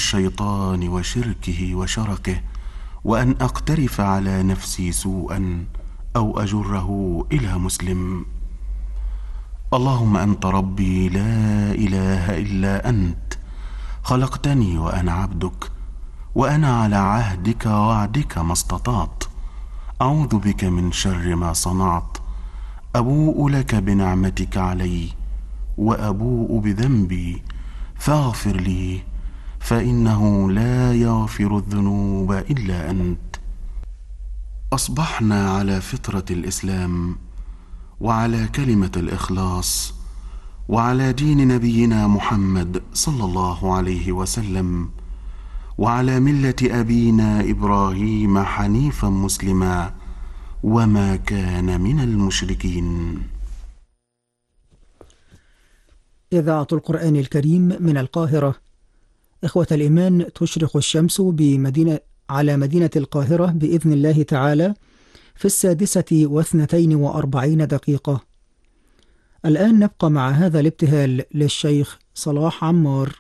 الشيطان وشركه وشركه، وأن أقترف على نفسي سوءا أو أجره إلى مسلم. اللهم أنت ربي لا إله إلا أنت، خلقتني وأنا عبدك، وأنا على عهدك ووعدك ما استطعت. أعوذ بك من شر ما صنعت، أبوء لك بنعمتك علي وأبوء بذنبي، فاغفر لي، فإنه لا يغفر الذنوب إلا أنت. أصبحنا على فطرة الإسلام، وعلى كلمة الإخلاص، وعلى دين نبينا محمد صلى الله عليه وسلم، وعلى ملة أبينا إبراهيم حنيفا مسلما، وما كان من المشركين. إذاعة القرآن الكريم من القاهرة. إخوة الإيمان، تشرق الشمس على مدينة القاهرة بإذن الله تعالى في 6:42. الآن نبقى مع هذا الابتهال للشيخ صلاح عمار.